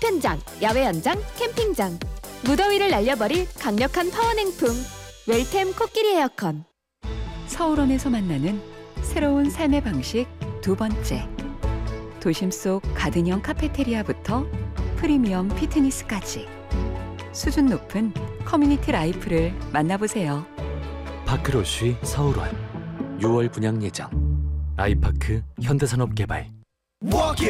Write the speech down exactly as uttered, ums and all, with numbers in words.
수납현장, 야외 현장, 캠핑장. 무더위를 날려버릴 강력한 파워 냉풍. 웰템 코끼리 에어컨. 서울원에서 만나는 새로운 삶의 방식 두 번째. 도심 속 가든형 카페테리아부터 프리미엄 피트니스까지 수준 높은 커뮤니티 라이프를 만나보세요. 파크로쉬 서울원 유월 분양 예정. 아이파크 현대산업개발.